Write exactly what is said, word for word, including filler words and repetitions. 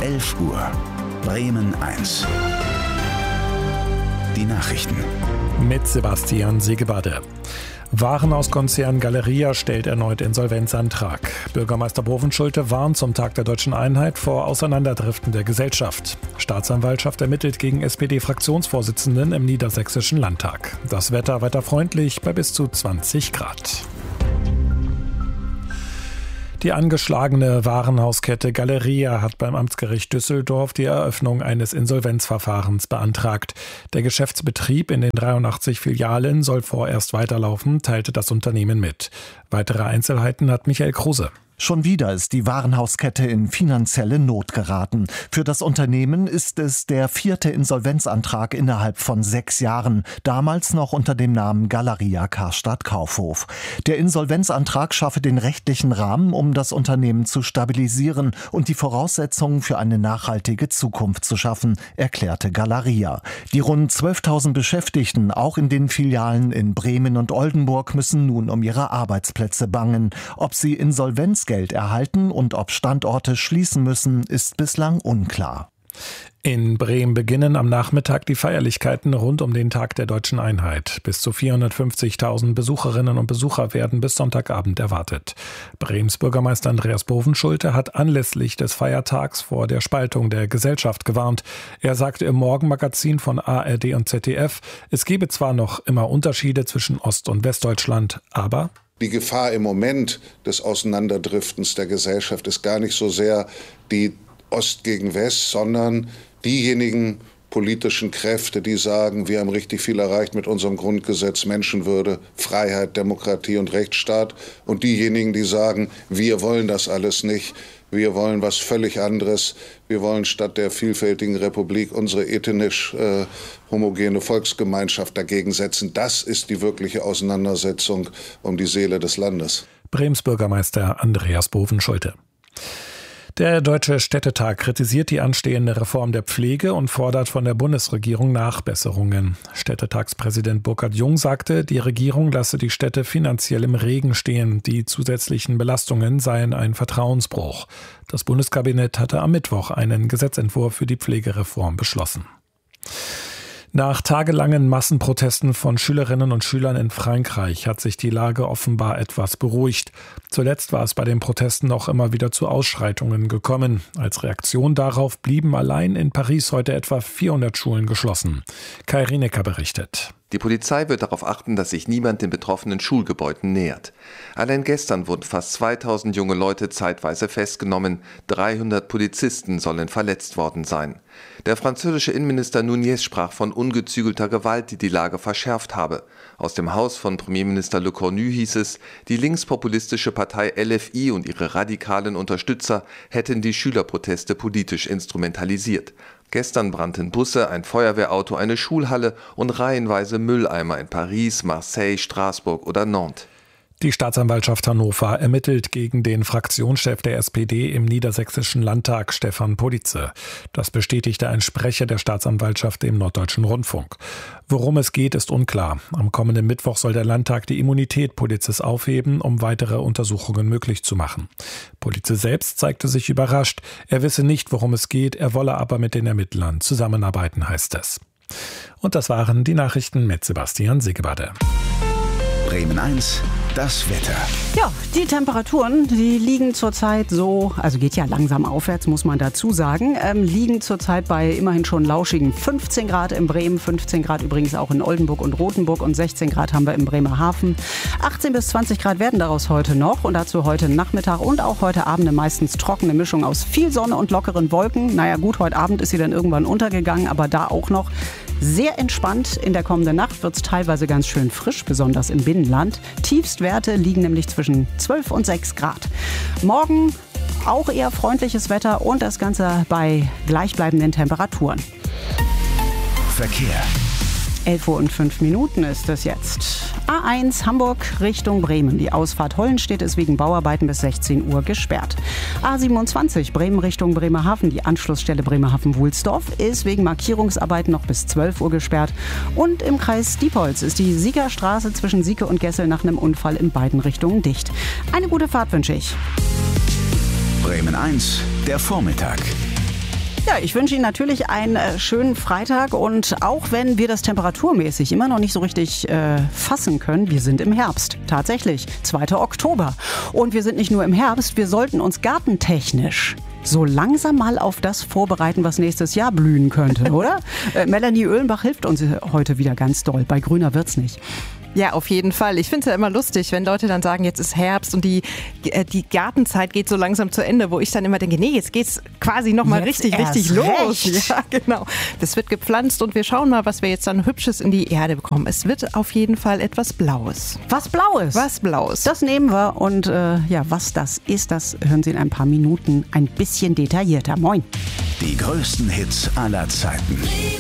elf Uhr. Bremen eins. Die Nachrichten. Mit Sebastian Segebade. Warenhauskonzern Galeria stellt erneut Insolvenzantrag. Bürgermeister Bovenschulte warnt zum Tag der Deutschen Einheit vor Auseinanderdriften der Gesellschaft. Staatsanwaltschaft ermittelt gegen S P D-Fraktionsvorsitzenden im Niedersächsischen Landtag. Das Wetter weiter freundlich bei bis zu zwanzig Grad. Die angeschlagene Warenhauskette Galeria hat beim Amtsgericht Düsseldorf die Eröffnung eines Insolvenzverfahrens beantragt. Der Geschäftsbetrieb in den dreiundachtzig Filialen soll vorerst weiterlaufen, teilte das Unternehmen mit. Weitere Einzelheiten hat Michael Kruse. Schon wieder ist die Warenhauskette in finanzielle Not geraten. Für das Unternehmen ist es der vierte Insolvenzantrag innerhalb von sechs Jahren, damals noch unter dem Namen Galeria Karstadt Kaufhof. Der Insolvenzantrag schaffe den rechtlichen Rahmen, um das Unternehmen zu stabilisieren und die Voraussetzungen für eine nachhaltige Zukunft zu schaffen, erklärte Galeria. Die rund zwölftausend Beschäftigten, auch in den Filialen in Bremen und Oldenburg, müssen nun um ihre Arbeitsplätze bangen. Ob sie Insolvenzgeld erhalten und ob Standorte schließen müssen, ist bislang unklar. In Bremen beginnen am Nachmittag die Feierlichkeiten rund um den Tag der Deutschen Einheit. Bis zu vierhundertfünfzigtausend Besucherinnen und Besucher werden bis Sonntagabend erwartet. Bremens Bürgermeister Andreas Bovenschulte hat anlässlich des Feiertags vor der Spaltung der Gesellschaft gewarnt. Er sagte im Morgenmagazin von A R D und Z D F, es gebe zwar noch immer Unterschiede zwischen Ost- und Westdeutschland, aber die Gefahr im Moment des Auseinanderdriftens der Gesellschaft ist gar nicht so sehr die Ost gegen West, sondern diejenigen politischen Kräfte, die sagen, wir haben richtig viel erreicht mit unserem Grundgesetz, Menschenwürde, Freiheit, Demokratie und Rechtsstaat. Und diejenigen, die sagen, wir wollen das alles nicht, wir wollen was völlig anderes. Wir wollen statt der vielfältigen Republik unsere ethnisch äh, homogene Volksgemeinschaft dagegen setzen. Das ist die wirkliche Auseinandersetzung um die Seele des Landes. Brems Bürgermeister Andreas Bovenschulte. Der Deutsche Städtetag kritisiert die anstehende Reform der Pflege und fordert von der Bundesregierung Nachbesserungen. Städtetagspräsident Burkhard Jung sagte, die Regierung lasse die Städte finanziell im Regen stehen. Die zusätzlichen Belastungen seien ein Vertrauensbruch. Das Bundeskabinett hatte am Mittwoch einen Gesetzentwurf für die Pflegereform beschlossen. Nach tagelangen Massenprotesten von Schülerinnen und Schülern in Frankreich hat sich die Lage offenbar etwas beruhigt. Zuletzt war es bei den Protesten noch immer wieder zu Ausschreitungen gekommen. Als Reaktion darauf blieben allein in Paris heute etwa vierhundert Schulen geschlossen. Kai Rienecker berichtet. Die Polizei wird darauf achten, dass sich niemand den betroffenen Schulgebäuden nähert. Allein gestern wurden fast zweitausend junge Leute zeitweise festgenommen. dreihundert Polizisten sollen verletzt worden sein. Der französische Innenminister Nunez sprach von ungezügelter Gewalt, die die Lage verschärft habe. Aus dem Haus von Premierminister Le Cornu hieß es, die linkspopulistische Partei L F I und ihre radikalen Unterstützer hätten die Schülerproteste politisch instrumentalisiert. Gestern brannten Busse, ein Feuerwehrauto, eine Schulhalle und reihenweise Mülleimer in Paris, Marseille, Straßburg oder Nantes. Die Staatsanwaltschaft Hannover ermittelt gegen den Fraktionschef der S P D im Niedersächsischen Landtag, Stefan Politze. Das bestätigte ein Sprecher der Staatsanwaltschaft im Norddeutschen Rundfunk. Worum es geht, ist unklar. Am kommenden Mittwoch soll der Landtag die Immunität Politzes aufheben, um weitere Untersuchungen möglich zu machen. Politze selbst zeigte sich überrascht. Er wisse nicht, worum es geht, er wolle aber mit den Ermittlern zusammenarbeiten, heißt es. Und das waren die Nachrichten mit Sebastian Segebade. Bremen eins, das Wetter. Ja, die Temperaturen, die liegen zurzeit so, also geht ja langsam aufwärts, muss man dazu sagen, ähm, liegen zurzeit bei immerhin schon lauschigen fünfzehn Grad in Bremen, fünfzehn Grad übrigens auch in Oldenburg und Rothenburg und sechzehn Grad haben wir im Bremerhaven. achtzehn bis zwanzig Grad werden daraus heute noch und dazu heute Nachmittag und auch heute Abend eine meistens trockene Mischung aus viel Sonne und lockeren Wolken. Naja gut, heute Abend ist sie dann irgendwann untergegangen, aber da auch noch sehr entspannt. In der kommenden Nacht wird es teilweise ganz schön frisch, besonders im Binnenland. Tiefstwerte liegen nämlich zwischen zwölf und sechs Grad. Morgen auch eher freundliches Wetter und das Ganze bei gleichbleibenden Temperaturen. Verkehr. elf Uhr und fünf Minuten ist es jetzt. A eins Hamburg Richtung Bremen. Die Ausfahrt Hollenstedt ist wegen Bauarbeiten bis sechzehn Uhr gesperrt. A siebenundzwanzig Bremen Richtung Bremerhaven. Die Anschlussstelle Bremerhaven-Wulsdorf ist wegen Markierungsarbeiten noch bis zwölf Uhr gesperrt. Und im Kreis Diepholz ist die Siegerstraße zwischen Sieke und Gessel nach einem Unfall in beiden Richtungen dicht. Eine gute Fahrt wünsche ich. Bremen eins, der Vormittag. Ja, ich wünsche Ihnen natürlich einen äh, schönen Freitag und auch wenn wir das temperaturmäßig immer noch nicht so richtig äh, fassen können, wir sind im Herbst. Tatsächlich, zweiter Oktober. Und wir sind nicht nur im Herbst, wir sollten uns gartentechnisch so langsam mal auf das vorbereiten, was nächstes Jahr blühen könnte, oder? äh, Melanie Oehlenbach hilft uns heute wieder ganz doll. Bei grüner wird's nicht. Ja, auf jeden Fall. Ich finde es ja immer lustig, wenn Leute dann sagen, jetzt ist Herbst und die, die Gartenzeit geht so langsam zu Ende, wo ich dann immer denke, nee, jetzt geht's quasi nochmal richtig, richtig los. Recht. Ja, genau. Das wird gepflanzt und wir schauen mal, was wir jetzt dann Hübsches in die Erde bekommen. Es wird auf jeden Fall etwas Blaues. Was Blaues? Was Blaues. Das nehmen wir und äh, ja, was das ist, das hören Sie in ein paar Minuten ein bisschen detaillierter. Moin. Die größten Hits aller Zeiten.